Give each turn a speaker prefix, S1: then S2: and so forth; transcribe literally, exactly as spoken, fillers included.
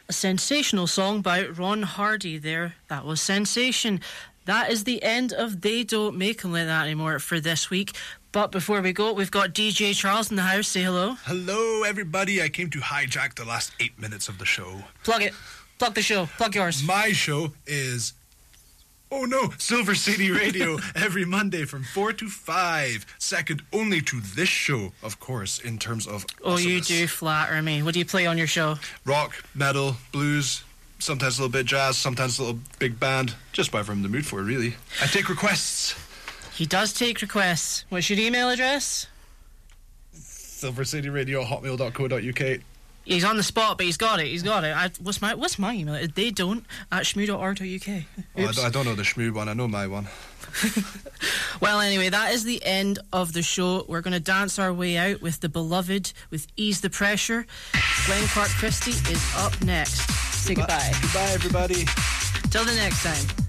S1: A sensational song by Ron Hardy there. That was Sensation. That is the end of They Don't Make 'Em Like That Anymore for this week. But before we go, we've got D J Charles in the house. Say hello.
S2: Hello, everybody. I came to hijack the last eight minutes of the show.
S1: Plug it. Plug the show. Plug yours.
S2: My show is... Oh no, Silver City Radio every Monday from four to five. Second only to this show, of course, in terms of
S1: Oh,
S2: awesomeness.
S1: you do flatter me. What do you play on your show?
S2: Rock, metal, blues, sometimes a little bit of jazz, sometimes a little big band. Just whatever I'm in the mood for, really. I take requests.
S1: He does take requests. What's your email address?
S2: Silver City Radio at hotmail dot co dot uk.
S1: He's on the spot, but he's got it. He's got it. I, what's my What's my email? They don't at shmoo dot org dot uk.
S2: Oh, I, don't, I don't know the Shmoo one. I know my one.
S1: Well, anyway, that is the end of the show. We're going to dance our way out with The Beloved, with Ease the Pressure. Glenn Clark Christie is up next. Say goodbye.
S2: Goodbye, everybody.
S1: Till the next time.